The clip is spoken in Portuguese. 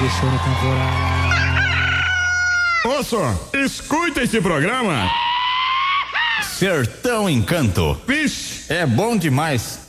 deixou no temporal. Moço, escuta esse programa. Sertão Encanto. Vixe, É bom demais.